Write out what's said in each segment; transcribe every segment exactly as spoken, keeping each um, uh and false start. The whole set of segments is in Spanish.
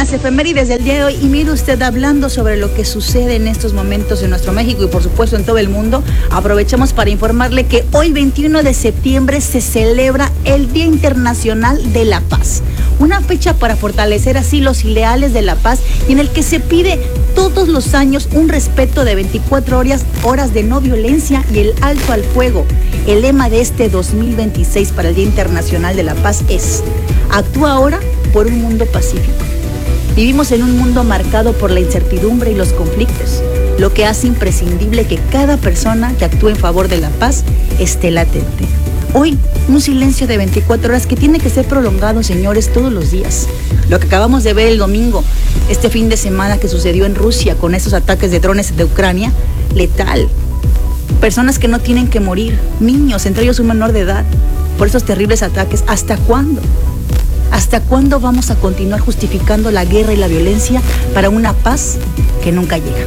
las efemérides del día de hoy y mire usted, hablando sobre lo que sucede en estos momentos en nuestro México y por supuesto en todo el mundo, aprovechamos para informarle que hoy veintiuno de septiembre se celebra el Día Internacional de la Paz, una fecha para fortalecer así los ideales de la paz y en el que se pide todos los años un respeto de veinticuatro horas, horas de no violencia y el alto al fuego. El lema de este dos mil veintiséis para el Día Internacional de la Paz es: actúa ahora por un mundo pacífico. Vivimos en un mundo marcado por la incertidumbre y los conflictos, lo que hace imprescindible que cada persona que actúe en favor de la paz esté latente. Hoy, un silencio de veinticuatro horas que tiene que ser prolongado, señores, todos los días. Lo que acabamos de ver el domingo, este fin de semana que sucedió en Rusia con esos ataques de drones de Ucrania, letal. Personas que no tienen que morir, niños, entre ellos un menor de edad, por esos terribles ataques. ¿Hasta cuándo? ¿Hasta cuándo vamos a continuar justificando la guerra y la violencia para una paz que nunca llega?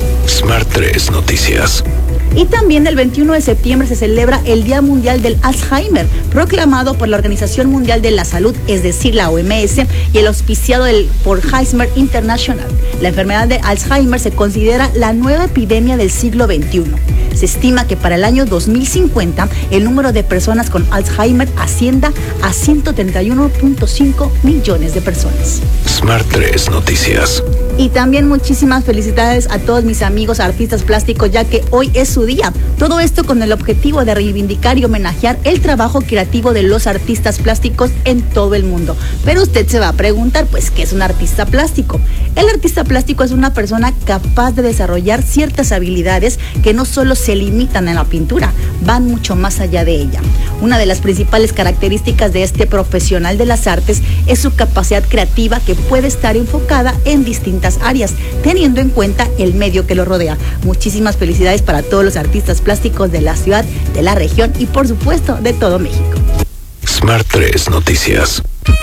Smart tres Noticias. Y también el veintiuno de septiembre se celebra el Día Mundial del Alzheimer, proclamado por la Organización Mundial de la Salud, es decir, la O M S, y el auspiciado del, por Alzheimer International. La enfermedad de Alzheimer se considera la nueva epidemia del siglo veintiuno. Se estima que para el año dos mil cincuenta el número de personas con Alzheimer ascienda a ciento treinta y uno punto cinco millones de personas. Smart tres Noticias. Y también muchísimas felicidades a todos mis amigos artistas plásticos, ya que hoy es su día. Todo esto con el objetivo de reivindicar y homenajear el trabajo creativo de los artistas plásticos en todo el mundo. Pero usted se va a preguntar, pues, ¿qué es un artista plástico? El artista plástico es una persona capaz de desarrollar ciertas habilidades que no solo se limitan en la pintura, van mucho más allá de ella. Una de las principales características de este profesional de las artes es su capacidad creativa, que puede estar enfocada en distintas áreas, teniendo en cuenta el medio que lo rodea. Muchísimas felicidades para todos los artistas plásticos de la ciudad, de la región y por supuesto de todo México. Smart tres Noticias.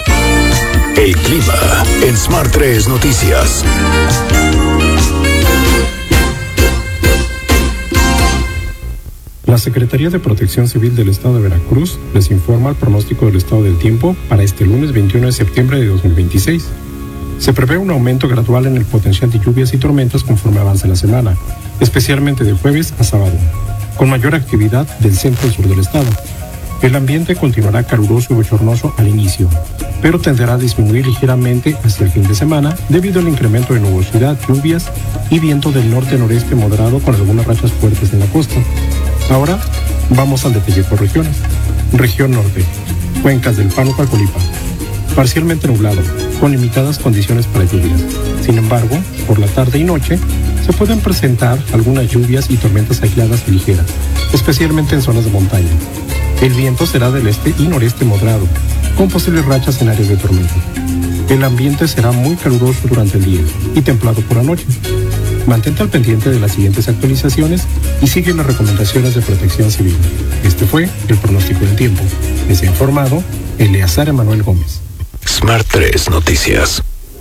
El clima en Smart tres Noticias. La Secretaría de Protección Civil del Estado de Veracruz les informa el pronóstico del estado del tiempo para este lunes veintiuno de septiembre de dos mil veintiséis. Se prevé un aumento gradual en el potencial de lluvias y tormentas conforme avance la semana, especialmente de jueves a sábado, con mayor actividad del centro y sur del estado. El ambiente continuará caluroso y bochornoso al inicio, pero tenderá a disminuir ligeramente hacia el fin de semana debido al incremento de nubosidad, lluvias y viento del norte-noreste moderado con algunas rachas fuertes en la costa. Ahora vamos al detalle por regiones. Región norte, cuencas del Pánuco al Colipa. Parcialmente nublado, con limitadas condiciones para lluvias. Sin embargo, por la tarde y noche se pueden presentar algunas lluvias y tormentas aisladas y ligeras, especialmente en zonas de montaña. El viento será del este y noreste moderado, con posibles rachas en áreas de tormenta. El ambiente será muy caluroso durante el día y templado por la noche. Mantente al pendiente de las siguientes actualizaciones y sigue las recomendaciones de Protección Civil. Este fue el pronóstico del tiempo. Les ha informado Eleazar Emanuel Gómez. Smart tres Noticias.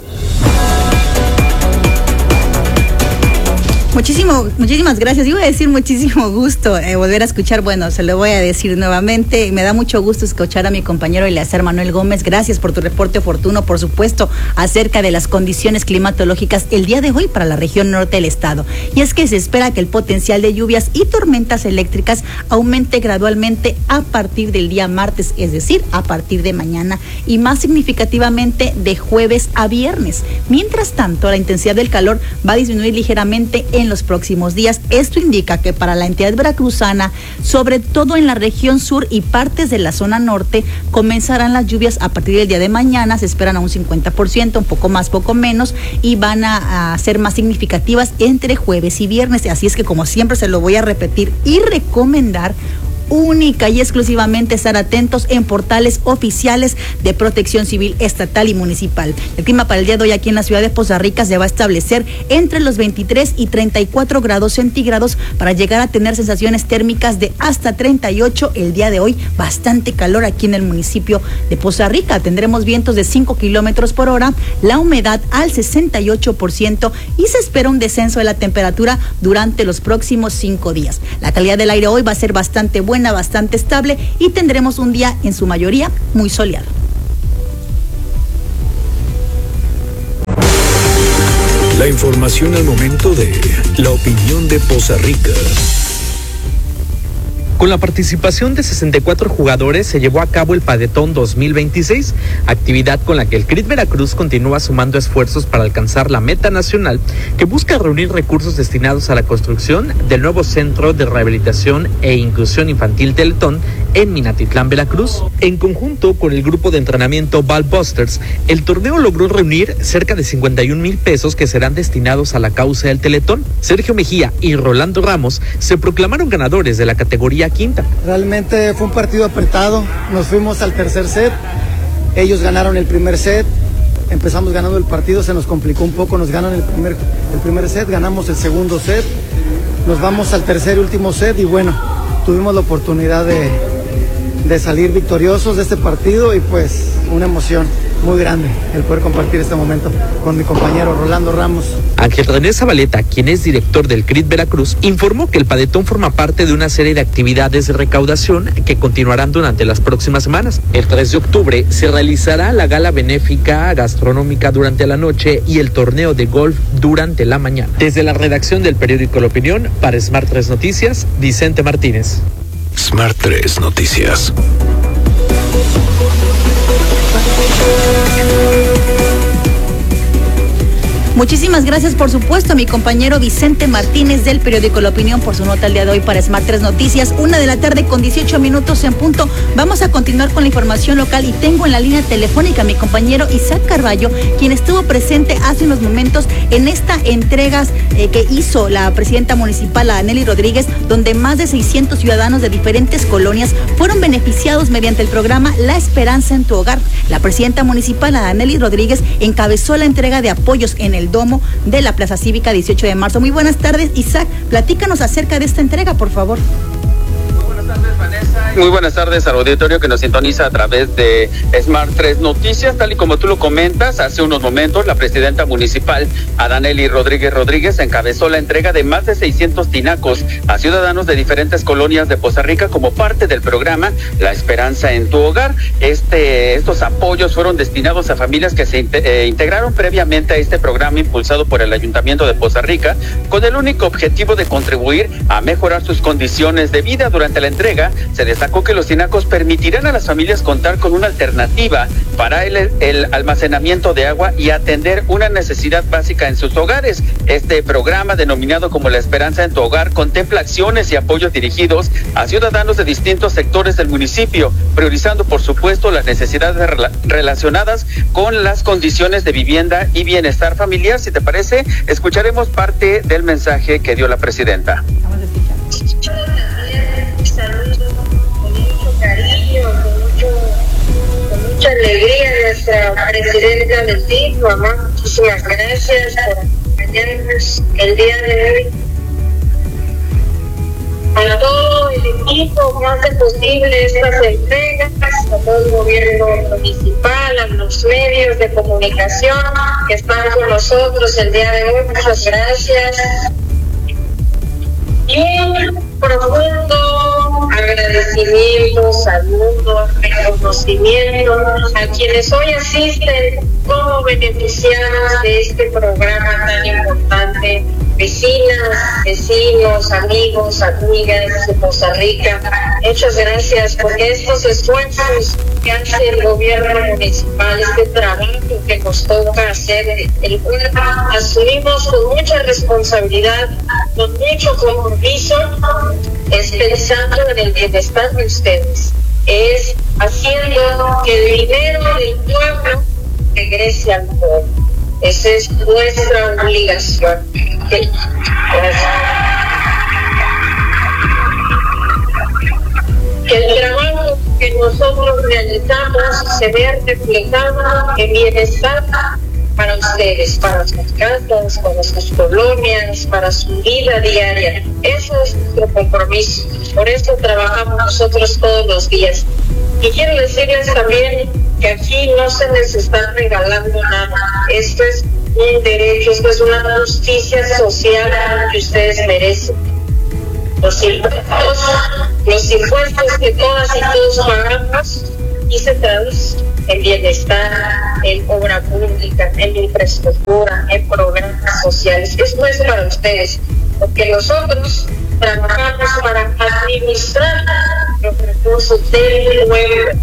Muchísimo, muchísimas gracias. Iba a decir muchísimo gusto eh, volver a escuchar, bueno, se lo voy a decir nuevamente. Me da mucho gusto escuchar a mi compañero Eleazar Manuel Gómez. Gracias por tu reporte oportuno, por supuesto, acerca de las condiciones climatológicas el día de hoy para la región norte del estado. Y es que se espera que el potencial de lluvias y tormentas eléctricas aumente gradualmente a partir del día martes, es decir, a partir de mañana, y más significativamente de jueves a viernes. Mientras tanto, la intensidad del calor va a disminuir ligeramente en en los próximos días. Esto indica que para la entidad veracruzana, sobre todo en la región sur y partes de la zona norte, comenzarán las lluvias a partir del día de mañana. Se esperan a un cincuenta por ciento, un poco más, poco menos, y van a, a ser más significativas entre jueves y viernes. Así es que, como siempre, se lo voy a repetir y recomendar única y exclusivamente estar atentos en portales oficiales de Protección Civil estatal y municipal. El clima para el día de hoy aquí en la ciudad de Poza Rica se va a establecer entre los veintitrés y treinta y cuatro grados centígrados para llegar a tener sensaciones térmicas de hasta treinta y ocho el día de hoy. Bastante calor aquí en el municipio de Poza Rica. Tendremos vientos de cinco kilómetros por hora, la humedad al sesenta y ocho por ciento y se espera un descenso de la temperatura durante los próximos cinco días. La calidad del aire hoy va a ser bastante buena, Buena, bastante estable y tendremos un día en su mayoría muy soleado. La información al momento de la opinión de Poza Rica. Con la participación de sesenta y cuatro jugadores se llevó a cabo el Padetón dos mil veintiséis, actividad con la que el C R I T Veracruz continúa sumando esfuerzos para alcanzar la meta nacional que busca reunir recursos destinados a la construcción del nuevo Centro de Rehabilitación e Inclusión Infantil Teletón en Minatitlán, Veracruz. En conjunto con el grupo de entrenamiento Ballbusters, el torneo logró reunir cerca de cincuenta y un mil pesos que serán destinados a la causa del Teletón. Sergio Mejía y Rolando Ramos se proclamaron ganadores de la categoría quinta. Realmente fue un partido apretado, nos fuimos al tercer set, ellos ganaron el primer set, empezamos ganando el partido, se nos complicó un poco, nos ganan el primer, el primer set, ganamos el segundo set, nos vamos al tercer y último set y bueno, tuvimos la oportunidad de, de salir victoriosos de este partido y pues una emoción muy grande el poder compartir este momento con mi compañero Rolando Ramos. Ángel René Zabaleta, quien es director del C R I T Veracruz, informó que el Padetón forma parte de una serie de actividades de recaudación que continuarán durante las próximas semanas. El tres de octubre se realizará la gala benéfica gastronómica durante la noche y el torneo de golf durante la mañana. Desde la redacción del periódico La Opinión, para Smart tres Noticias, Vicente Martínez. Smart tres Noticias. Muchísimas gracias, por supuesto, a mi compañero Vicente Martínez del periódico La Opinión por su nota el día de hoy para Smart tres Noticias. Una de la tarde con dieciocho minutos en punto. Vamos a continuar con la información local y tengo en la línea telefónica a mi compañero Isaac Carballo, quien estuvo presente hace unos momentos en esta entrega eh, que hizo la presidenta municipal, Adanely Rodríguez, donde más de seiscientos ciudadanos de diferentes colonias fueron beneficiados mediante el programa La Esperanza en tu Hogar. La presidenta municipal, Adanely Rodríguez, encabezó la entrega de apoyos en el domo de la Plaza Cívica dieciocho de marzo. Muy buenas tardes, Isaac. Platícanos acerca de esta entrega, por favor. Muy buenas tardes, Vanessa. Muy buenas tardes al auditorio que nos sintoniza a través de Smart tres Noticias. Tal y como tú lo comentas, hace unos momentos la presidenta municipal, Adanely Rodríguez Rodríguez, encabezó la entrega de más de seiscientos tinacos a ciudadanos de diferentes colonias de Poza Rica como parte del programa La Esperanza en tu Hogar. Este, estos apoyos fueron destinados a familias que se eh, integraron previamente a este programa impulsado por el Ayuntamiento de Poza Rica, con el único objetivo de contribuir a mejorar sus condiciones de vida. Durante la entrega se destacó que los tinacos permitirán a las familias contar con una alternativa para el, el almacenamiento de agua y atender una necesidad básica en sus hogares. Este programa, denominado como La Esperanza en tu Hogar, contempla acciones y apoyos dirigidos a ciudadanos de distintos sectores del municipio, priorizando por supuesto las necesidades rela- relacionadas con las condiciones de vivienda y bienestar familiar. Si te parece, escucharemos parte del mensaje que dio la presidenta. Vamos a escuchar. Saludo con mucho cariño, con, mucho, con mucha alegría a nuestra presidenta del D I F, mamá. Muchísimas gracias por acompañarnos el día de hoy. A todo el equipo que hace posible estas entregas, a todo el gobierno municipal, a los medios de comunicación que están con nosotros el día de hoy, muchas gracias. Y un profundo agradecimiento, saludo, reconocimiento a quienes hoy asisten como beneficiados de este programa tan importante, vecinas, vecinos, amigos, amigas de Poza Rica. Muchas gracias porque estos esfuerzos que hace el gobierno municipal, este trabajo que nos toca hacer, el cual asumimos con mucha responsabilidad, con mucho compromiso, es pensando en el bienestar de ustedes, es haciendo que el dinero del pueblo regrese al pueblo. Esa es nuestra obligación. Gracias. Que el trabajo que nosotros realizamos se vea reflejado en bienestar para ustedes, para sus casas, para sus colonias, para su vida diaria. Eso es nuestro compromiso. Por eso trabajamos nosotros todos los días. Y quiero decirles también que aquí no se les está regalando nada. Esto es un derecho, esto es una justicia social que ustedes merecen. Los impuestos, los impuestos que todas y todos pagamos y se traducen en bienestar, en obra pública, en infraestructura, en programas sociales. Esto es para ustedes, porque nosotros trabajamos para administrar los recursos del pueblo.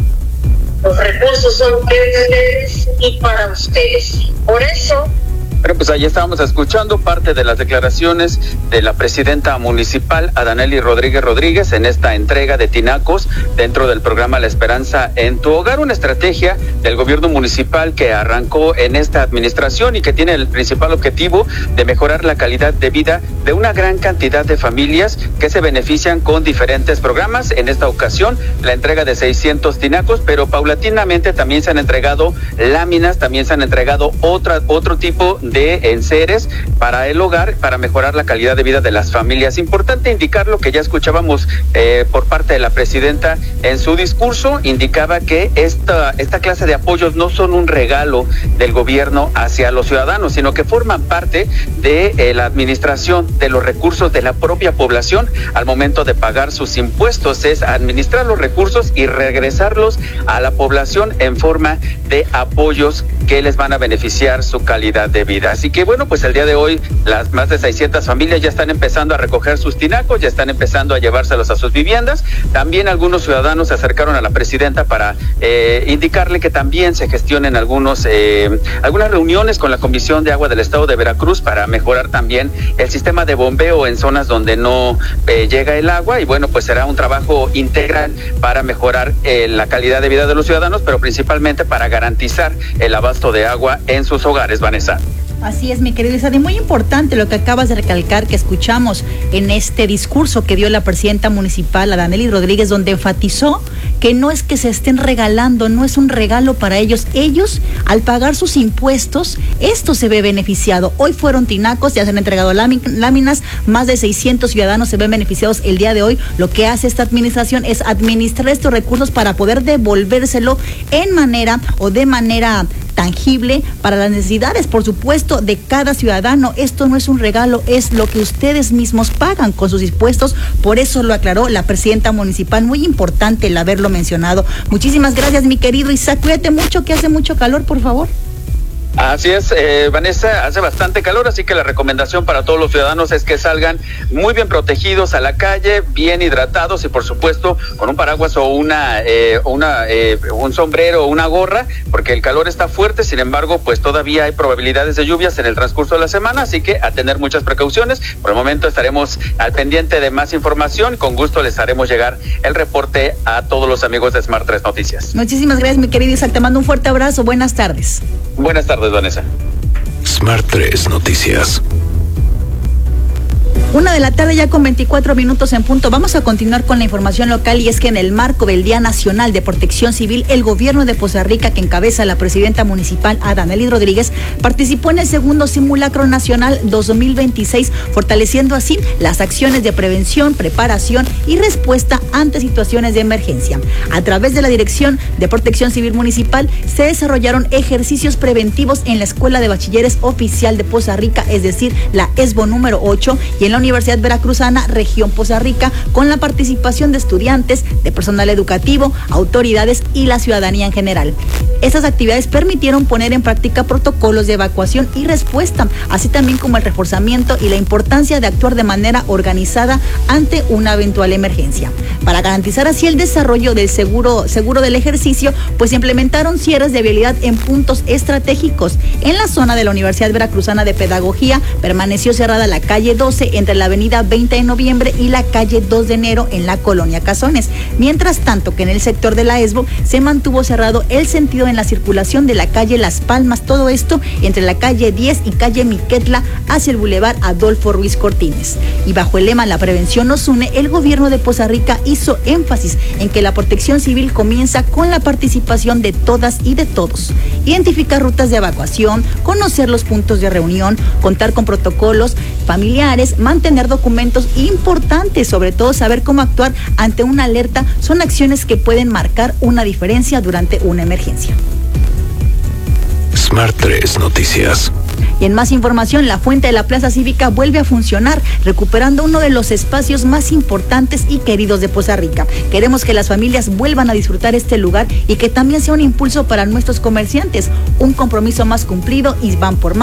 Los recursos son de ustedes y para ustedes. Por eso, Bueno, pues ahí estábamos escuchando parte de las declaraciones de la presidenta municipal, Adanely Rodríguez Rodríguez, en esta entrega de tinacos dentro del programa La Esperanza en tu Hogar, una estrategia del gobierno municipal que arrancó en esta administración y que tiene el principal objetivo de mejorar la calidad de vida de una gran cantidad de familias que se benefician con diferentes programas. En esta ocasión, la entrega de seiscientos tinacos, pero paulatinamente también se han entregado láminas, también se han entregado otra, otro tipo de de enseres para el hogar, para mejorar la calidad de vida de las familias. Importante indicar lo que ya escuchábamos eh, por parte de la presidenta en su discurso, indicaba que esta, esta clase de apoyos no son un regalo del gobierno hacia los ciudadanos, sino que forman parte de eh, la administración de los recursos de la propia población al momento de pagar sus impuestos. Es administrar los recursos y regresarlos a la población en forma de apoyos que les van a beneficiar su calidad de vida. Así que bueno, pues el día de hoy las más de seiscientas familias ya están empezando a recoger sus tinacos, ya están empezando a llevárselos a sus viviendas. También algunos ciudadanos se acercaron a la presidenta para eh, indicarle que también se gestionen algunos eh, algunas reuniones con la Comisión de Agua del Estado de Veracruz para mejorar también el sistema de bombeo en zonas donde no eh, llega el agua. Y bueno, pues será un trabajo integral para mejorar eh, la calidad de vida de los ciudadanos, pero principalmente para garantizar el abasto de agua en sus hogares, Vanessa. Así es, mi querido Isadi, muy importante lo que acabas de recalcar, que escuchamos en este discurso que dio la presidenta municipal, Adanely Rodríguez, donde enfatizó que no es que se estén regalando, no es un regalo para ellos. Ellos, al pagar sus impuestos, esto se ve beneficiado. Hoy fueron tinacos, ya se han entregado láminas, más de seiscientos ciudadanos se ven beneficiados el día de hoy. Lo que hace esta administración es administrar estos recursos para poder devolvérselo en manera o de manera tangible para las necesidades, por supuesto, de cada ciudadano. Esto no es un regalo, es lo que ustedes mismos pagan con sus impuestos. Por eso lo aclaró la presidenta municipal. Muy importante el haberlo mencionado. Muchísimas gracias, mi querido Isaac. Cuídate mucho, que hace mucho calor, por favor. Así es, eh, Vanessa, hace bastante calor, así que la recomendación para todos los ciudadanos es que salgan muy bien protegidos a la calle, bien hidratados y por supuesto con un paraguas o una, eh, una eh, un sombrero o una gorra, porque el calor está fuerte. Sin embargo, pues todavía hay probabilidades de lluvias en el transcurso de la semana, así que a tener muchas precauciones. Por el momento estaremos al pendiente de más información. Con gusto les haremos llegar el reporte a todos los amigos de Smart tres Noticias. Muchísimas gracias, mi querido Isaac. Te mando un fuerte abrazo. Buenas tardes. Buenas tardes, Vanessa. Smart tres Noticias. Una de la tarde ya con veinticuatro minutos en punto. Vamos a continuar con la información local, y es que en el marco del Día Nacional de Protección Civil, el gobierno de Poza Rica, que encabeza la presidenta municipal Adanely Rodríguez, participó en el segundo simulacro nacional dos mil veintiséis, fortaleciendo así las acciones de prevención, preparación y respuesta ante situaciones de emergencia. A través de la Dirección de Protección Civil Municipal se desarrollaron ejercicios preventivos en la Escuela de Bachilleres Oficial de Poza Rica, es decir, la ESBO número ocho, y en la Universidad Veracruzana, región Poza Rica, con la participación de estudiantes, de personal educativo, autoridades y la ciudadanía en general. Estas actividades permitieron poner en práctica protocolos de evacuación y respuesta, así también como el reforzamiento y la importancia de actuar de manera organizada ante una eventual emergencia. Para garantizar así el desarrollo del seguro, seguro del ejercicio, pues se implementaron cierres de vialidad en puntos estratégicos. En la zona de la Universidad Veracruzana de Pedagogía permaneció cerrada la calle doce entre la avenida veinte de noviembre y la calle dos de enero en la colonia Cazones. Mientras tanto que en el sector de la ESBO se mantuvo cerrado el sentido en la circulación de la calle Las Palmas, todo esto entre la calle diez y calle Miquetla hacia el bulevar Adolfo Ruiz Cortines. Y bajo el lema La prevención nos une, el gobierno de Poza Rica hizo énfasis en que la protección civil comienza con la participación de todas y de todos. Identificar rutas de evacuación, conocer los puntos de reunión, contar con protocolos familiares, mantener documentos importantes, sobre todo saber cómo actuar ante una alerta, son acciones que pueden marcar una diferencia durante una emergencia. Smart tres Noticias. Y en más información, la fuente de la Plaza Cívica vuelve a funcionar, recuperando uno de los espacios más importantes y queridos de Poza Rica. Queremos que las familias vuelvan a disfrutar este lugar y que también sea un impulso para nuestros comerciantes, un compromiso más cumplido, y van por más.